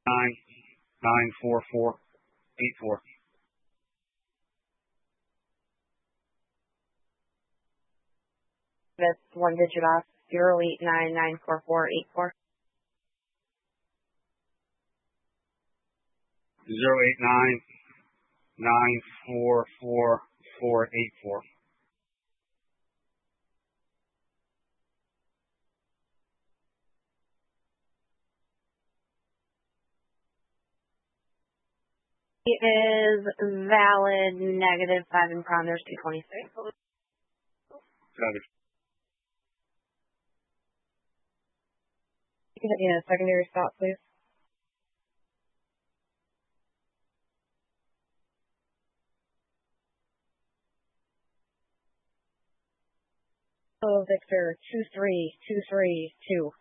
94484. That's one digit off. 089944484. 089944484. It is valid -5 and prime. There's 226. You can hit me in a secondary stop, please. Oh, Victor, 23232.